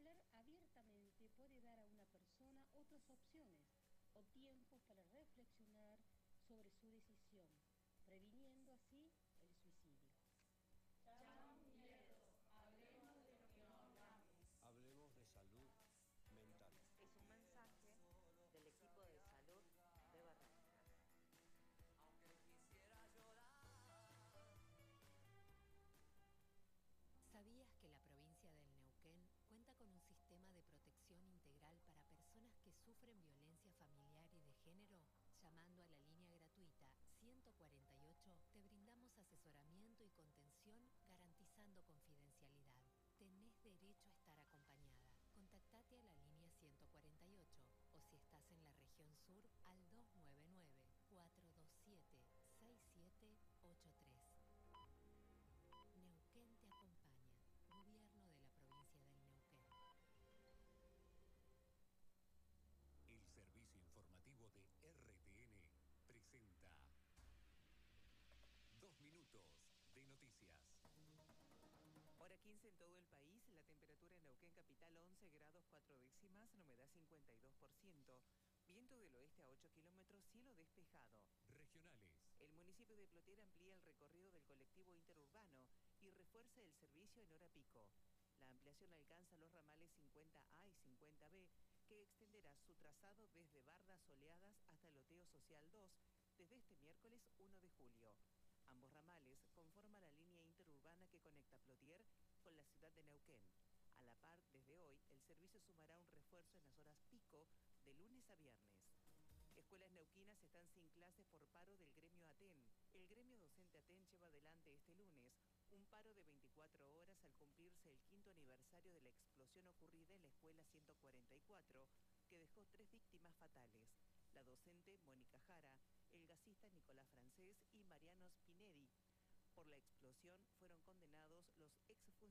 Hablar abiertamente puede dar a una persona otras opciones o tiempos para reflexionar sobre su decisión, previniendo así el suicidio. Hablemos de salud mental. Es un mensaje del equipo de salud de Barrancas. ¿Sabías que la provincia del Neuquén cuenta con un sistema de protección integral para personas que sufren violencia familiar y de género? Llamando a la línea gratuita 148, te brindamos asesoramiento y contención garantizando confidencialidad. Tenés derecho a estar acompañada. Contactate a la línea 148 o si estás en la región sur al 299-427-6783. Neuquén te acompaña. Gobierno de la provincia del Neuquén. El servicio informativo de RTN presenta 2 minutos de noticias. Hora 15 en todo el país, la temperatura en Neuquén capital 11 grados 4 décimas, la humedad 52%, viento del oeste a 8 kilómetros, cielo despejado. Regionales. El municipio de Plotier amplía el recorrido del colectivo interurbano y refuerza el servicio en hora pico. La ampliación alcanza los ramales 50A y 50B, que extenderá su trazado desde Bardas Soleadas hasta el Loteo Social 2, desde este miércoles 1 de julio. Ambos ramales conforman la línea interurbana que conecta Plotier con la ciudad de Neuquén. A la par, desde hoy, el servicio sumará un refuerzo en las horas pico de lunes a viernes. Escuelas neuquinas están sin clases por paro del gremio ATEN. El gremio docente ATEN lleva adelante este lunes un paro de 24 horas al cumplirse el 5º aniversario de la explosión ocurrida en la escuela 144, que dejó 3 víctimas fatales: la docente Mónica Jara, el gasista Nicolás Francés y Mariano Spinelli. Por la explosión fueron condenados los exfuncionarios